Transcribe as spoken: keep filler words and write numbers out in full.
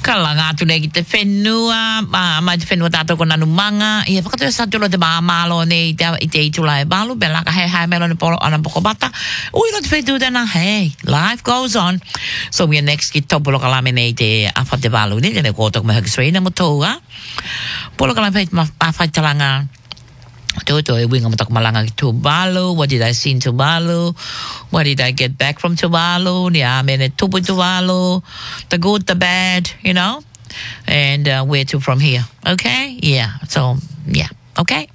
Kalanga tu nei te whenua, ma mai te whenua tātou ko nanu manga, ia whakatoa sa tulo te maa malo nei te i te itula e balo, be laka hei hei melo ni polo ana poko bata. Ui lo te whetu tēnā, hey, life goes on. So we are next ki topolo kalame nei te awha te balo ni, tēne kōtok me hukiswei na motoa. Polo kalame whait ma awhai talanga. Toto e winga matako malanga ki Tuvalu. What did I see in Tuvalu? What did I get back from Tuvalu? Yeah, I mean, tupu Tuvalu, the good, the bad, you know, and uh, where to from here. Okay, yeah. So yeah, okay.